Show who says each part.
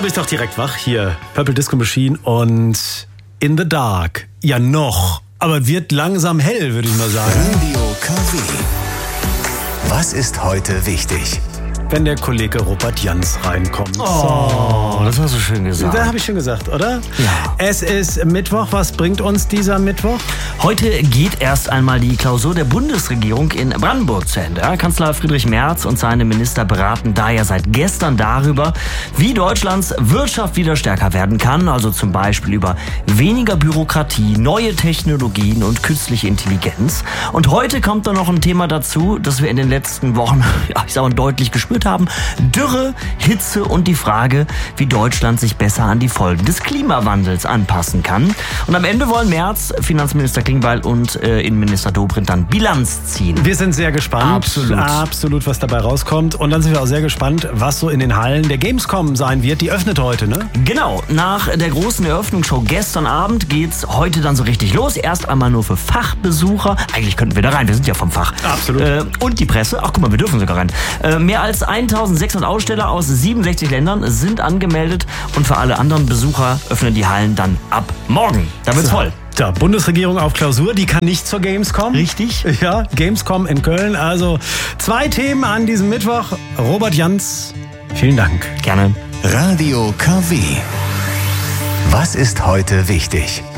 Speaker 1: Deshalb ist doch direkt wach hier. Purple Disco Machine und In the Dark. Ja, noch. Aber wird langsam hell, würde ich mal sagen.
Speaker 2: Radio KW. Was ist heute wichtig?
Speaker 1: Wenn der Kollege Robert Jans reinkommt.
Speaker 3: Oh, das hast du schön gesagt.
Speaker 1: Da habe ich schon gesagt, oder?
Speaker 3: Ja.
Speaker 1: Es ist Mittwoch. Was bringt uns dieser Mittwoch?
Speaker 3: Heute geht erst einmal die Klausur der Bundesregierung in Brandenburg zu Ende. Kanzler Friedrich Merz und seine Minister beraten daher seit gestern darüber, wie Deutschlands Wirtschaft wieder stärker werden kann. Also zum Beispiel über weniger Bürokratie, neue Technologien und künstliche Intelligenz. Und heute kommt dann noch ein Thema dazu, das wir in den letzten Wochen, deutlich gespürt haben. Dürre, Hitze und die Frage, wie Deutschland sich besser an die Folgen des Klimawandels anpassen kann. Und am Ende wollen Merz, Finanzminister Klingbeil und Innenminister Dobrindt dann Bilanz ziehen.
Speaker 1: Wir sind sehr gespannt.
Speaker 3: Absolut,
Speaker 1: was dabei rauskommt. Und dann sind wir auch sehr gespannt, was so in den Hallen der Gamescom sein wird. Die öffnet heute, ne?
Speaker 3: Genau, nach der großen Eröffnungsshow gestern Abend geht's heute dann so richtig los. Erst einmal nur für Fachbesucher. Eigentlich könnten wir da rein, wir sind ja vom Fach.
Speaker 1: Absolut.
Speaker 3: Und die Presse. Ach, guck mal, wir dürfen sogar rein. Mehr als 1600 Aussteller aus 67 Ländern sind angemeldet. Und für alle anderen Besucher öffnen die Hallen dann ab morgen. Da wird's voll.
Speaker 1: Ja, Bundesregierung auf Klausur, die kann nicht zur Gamescom.
Speaker 3: Richtig.
Speaker 1: Ja, Gamescom in Köln. Also 2 Themen an diesem Mittwoch. Robert Jans, vielen Dank.
Speaker 3: Gerne.
Speaker 2: Radio KW. Was ist heute wichtig?